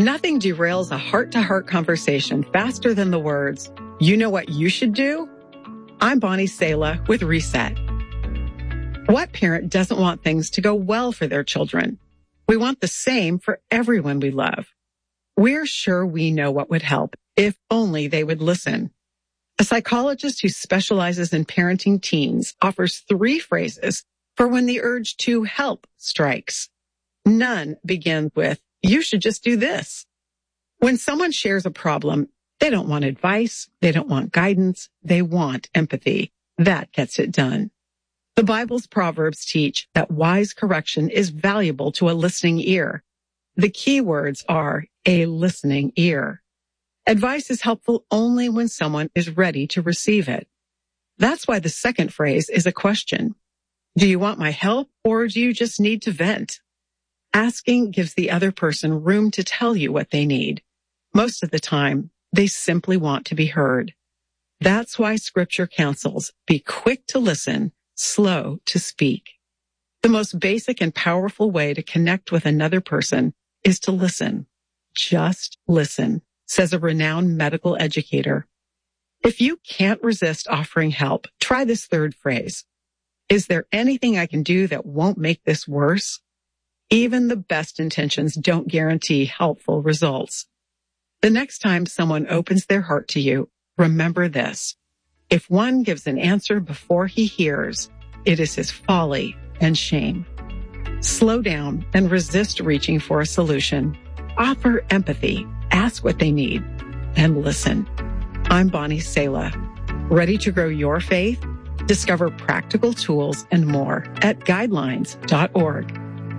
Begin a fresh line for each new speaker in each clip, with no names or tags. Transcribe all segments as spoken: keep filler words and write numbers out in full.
Nothing derails a heart-to-heart conversation faster than the words, "You know what you should do?" I'm Bonnie Sala with Reset. What parent doesn't want things to go well for their children? We want the same for everyone we love. We're sure we know what would help if only they would listen. A psychologist who specializes in parenting teens offers three phrases for when the urge to help strikes. None begins with, "You should just do this." When someone shares a problem, they don't want advice, they don't want guidance, they want empathy. That gets it done. The Bible's Proverbs teach that wise correction is valuable to a listening ear. The key words are a listening ear. Advice is helpful only when someone is ready to receive it. That's why the second phrase is a question. Do you want my help, or do you just need to vent? Asking gives the other person room to tell you what they need. Most of the time, they simply want to be heard. That's why Scripture counsels, be quick to listen, slow to speak. The most basic and powerful way to connect with another person is to listen. Just listen, says a renowned medical educator. If you can't resist offering help, try this third phrase. Is there anything I can do that won't make this worse? Even the best intentions don't guarantee helpful results. The next time someone opens their heart to you, remember this. If one gives an answer before he hears, it is his folly and shame. Slow down and resist reaching for a solution. Offer empathy, ask what they need, and listen. I'm Bonnie Sala. Ready to grow your faith? Discover practical tools and more at guidelines dot org.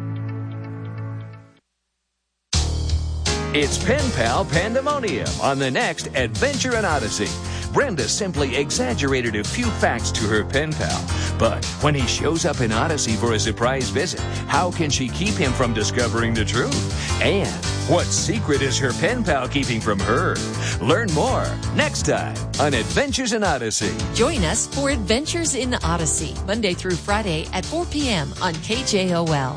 It's Pen Pal Pandemonium on the next Adventure in Odyssey. Brenda simply exaggerated a few facts to her pen pal. But when he shows up in Odyssey for a surprise visit, how can she keep him from discovering the truth? And what secret is her pen pal keeping from her? Learn more next time on Adventures in Odyssey.
Join us for Adventures in Odyssey, Monday through Friday at four p.m. on K J O L.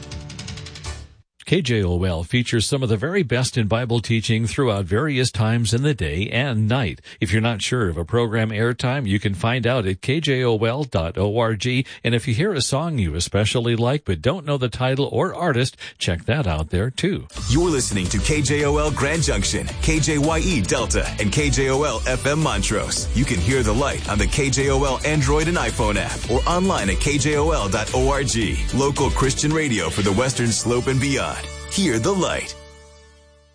K J O L features some of the very best in Bible teaching throughout various times in the day and night. If you're not sure of a program airtime, you can find out at K J O L dot org. And if you hear a song you especially like but don't know the title or artist, check that out there too.
You're listening to K J O L Grand Junction, K J Y E Delta, and K J O L F M Montrose. You can hear the light on the K J O L Android and iPhone app or online at K J O L dot org. Local Christian radio for the Western Slope and beyond. Hear the light.